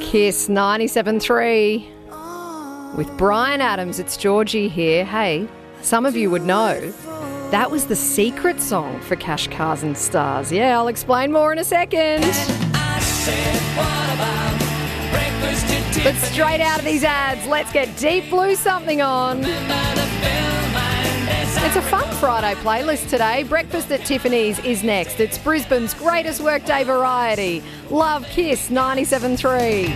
Kiss 97.3 with Bryan Adams. It's Georgie here. Hey, some of you would know that was the secret song for Cash, Cars and Stars. Yeah, I'll explain more in a second. But straight out of these ads, let's get Deep Blue Something on. It's a fun Friday playlist today. Breakfast at Tiffany's is next. It's Brisbane's greatest workday variety. Love Kiss 97.3.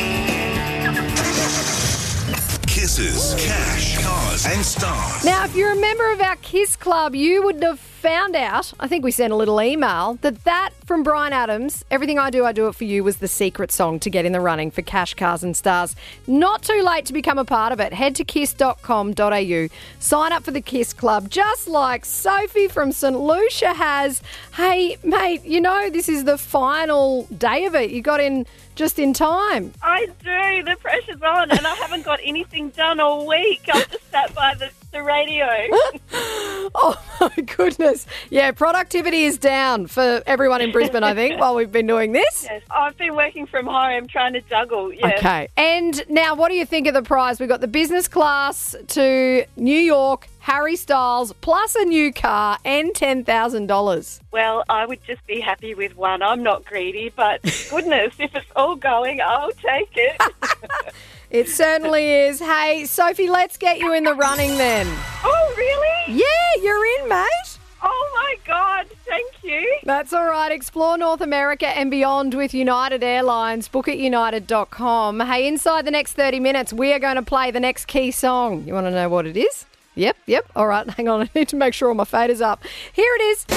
Kisses, Cash, Cars and Stars. Now, if you're a member of our Kiss Club, you would have found out, I think we sent a little email, that from Bryan Adams, Everything I Do It For You, was the secret song to get in the running for Cash, Cars and Stars. Not too late to become a part of it. Head to kiss.com.au. Sign up for the Kiss Club, just like Sophie from St Lucia has. Hey, mate, you know this is the final day of it. You got in just in time. I do. The pressure's on and I haven't got anything done all week. I've just sat by the radio. Oh, my goodness. Yeah, productivity is down for everyone in Brisbane, I think, while we've been doing this. Yes, I've been working from home trying to juggle. Yes. Okay. And now, what do you think of the prize? We've got the business class to New York, Harry Styles, plus a new car and $10,000. Well, I would just be happy with one. I'm not greedy, but goodness, if it's all going, I'll take it. It certainly is. Hey, Sophie, let's get you in the running then. Oh, really? Yeah, you're in, mate. Oh, my God. Thank you. That's all right. Explore North America and beyond with United Airlines. Book at united.com. Hey, inside the next 30 minutes, we are going to play the next key song. You want to know what it is? Yep. All right, hang on. I need to make sure all my fader's up. Here it is.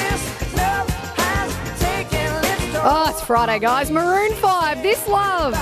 Oh, it's Friday, guys. Maroon 5, This Love.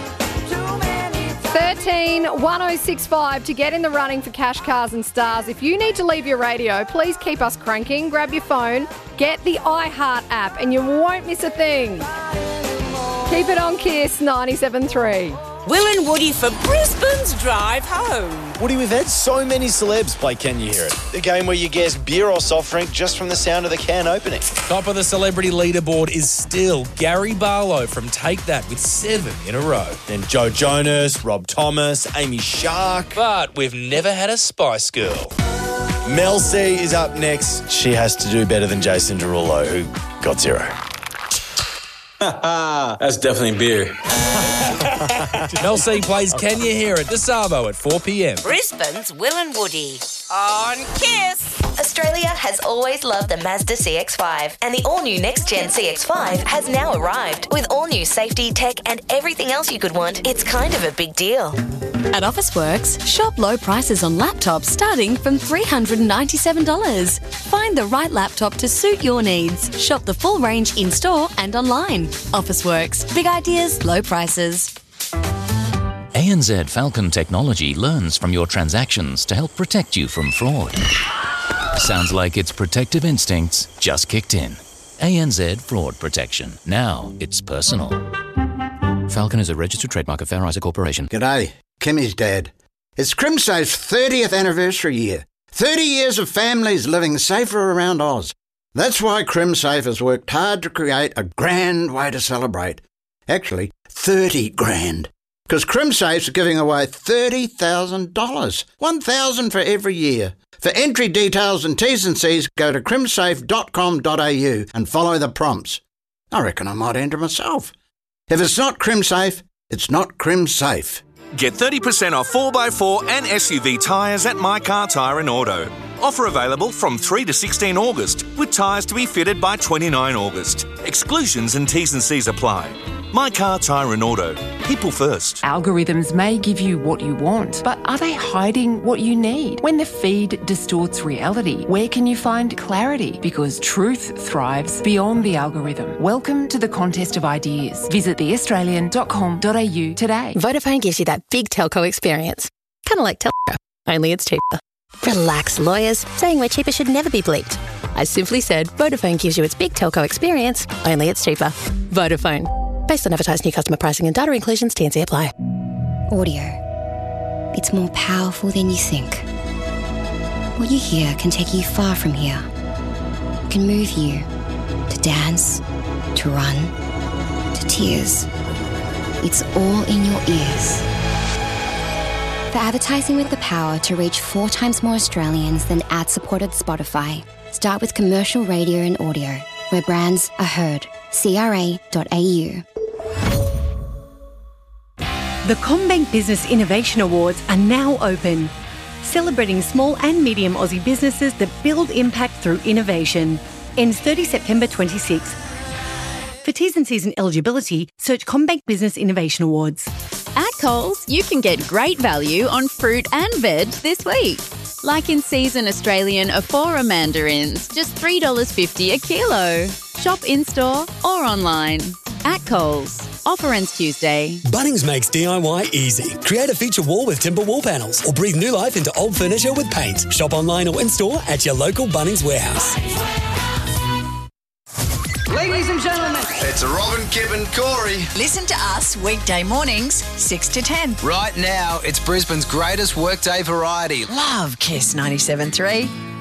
13-1065 to get in the running for Cash, Cars and Stars. If you need to leave your radio, please keep us cranking. Grab your phone, get the iHeart app, and you won't miss a thing. Keep it on Kiss 97.3. Will and Woody for Brisbane's drive home. Woody, we've had so many celebs play Can You Hear It? The game where you guess beer or soft drink just from the sound of the can opening. Top of the celebrity leaderboard is still Gary Barlow from Take That with 7 in a row. Then Joe Jonas, Rob Thomas, Amy Shark. But we've never had a Spice Girl. Mel C is up next. She has to do better than Jason Derulo, who got 0. That's definitely beer. Mel C plays Can You Hear It? The Savo at 4 p.m. Brisbane's Will and Woody on Kiss. Australia has always loved the Mazda CX-5, and the all-new next-gen CX-5 has now arrived. With all-new safety, tech and everything else you could want, it's kind of a big deal. At Officeworks, shop low prices on laptops starting from $397. Find the right laptop to suit your needs. Shop the full range in-store and online. Officeworks. Big ideas, low prices. ANZ Falcon Technology learns from your transactions to help protect you from fraud. Sounds like its protective instincts just kicked in. ANZ Fraud Protection. Now it's personal. Falcon is a registered trademark of Fair Isaac Corporation. G'day, Kimmy's dad. It's Crimsafe's 30th anniversary year. 30 years of families living safer around Oz. That's why Crimsafe has worked hard to create a grand way to celebrate. Actually, 30 grand. Because Crimsafe's giving away $30,000. $1,000 for every year. For entry details and T's and C's, go to crimsafe.com.au and follow the prompts. I reckon I might enter myself. If it's not Crimsafe, it's not Crimsafe. Get 30% off 4x4 and SUV tyres at My Car Tyre and Auto. Offer available from 3 to 16 August, with tyres to be fitted by 29 August. Exclusions and T's and C's apply. My Car Tyre and Auto. People first. Algorithms may give you what you want, but are they hiding what you need? When the feed distorts reality, where can you find clarity? Because truth thrives beyond the algorithm. Welcome to the contest of ideas. Visit theaustralian.com.au today. Vodafone gives you that big telco experience. Kind of like Telco, only it's cheaper. Relax, lawyers. Saying we're cheaper should never be bleeped. I simply said Vodafone gives you its big telco experience, only it's cheaper. Vodafone. Based on advertised new customer pricing and data inclusions, T&C apply. Audio. It's more powerful than you think. What you hear can take you far from here. It can move you to dance, to run, to tears. it's all in your ears. For advertising with the power to reach 4 times more Australians than ad-supported Spotify, start with commercial radio and audio, where brands are heard. CRA.au. The CommBank Business Innovation Awards are now open, celebrating small and medium Aussie businesses that build impact through innovation. Ends 30 September 26. For T's and C's and eligibility, search CommBank Business Innovation Awards. At Coles, you can get great value on fruit and veg this week. Like in season Australian Afora mandarins, just $3.50 a kilo. Shop in-store or online. At Coles. Offer ends Tuesday. Bunnings makes DIY easy. Create a feature wall with timber wall panels or breathe new life into old furniture with paint. Shop online or in-store at your local Bunnings warehouse. Ladies and gentlemen, It's Robin, Kip and Corey. Listen to us weekday mornings, 6 to 10. right now, it's Brisbane's greatest workday variety. Love Kiss 97.3.